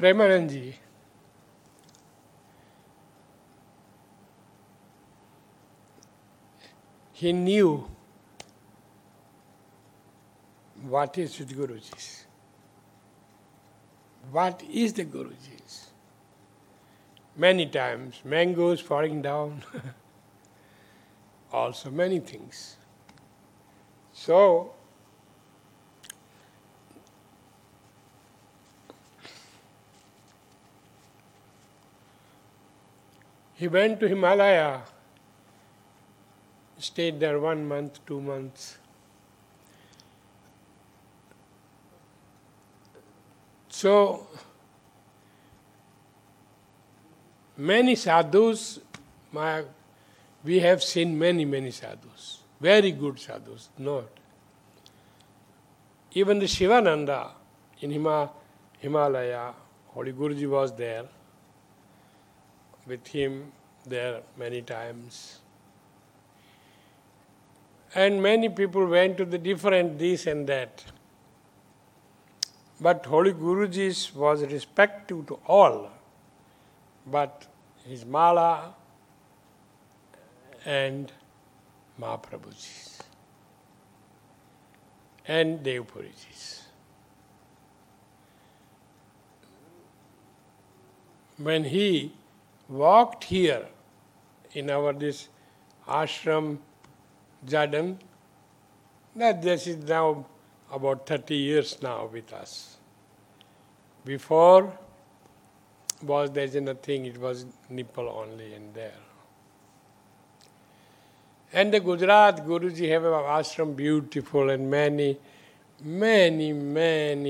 Premanandji, he knew what is with Guruji's. What is the Guruji's? Many times, mangoes falling down, also many things. So, he went to Himalaya, stayed there 1 month, 2 months. So, many sadhus, we have seen many sadhus, very good sadhus, not. Even the Shivananda in Himalaya, Holy Guruji was there, with him there many times. And many people went to the different this and that. But Holy Guruji was respectful to all. But his Mala and Mahaprabhuji's and Devpuriji's. When he walked here in our this ashram Jadam, that this is now about 30 years now with us. Before there is nothing, it was nipple only and there. And the Gujarat Guruji have an ashram beautiful and many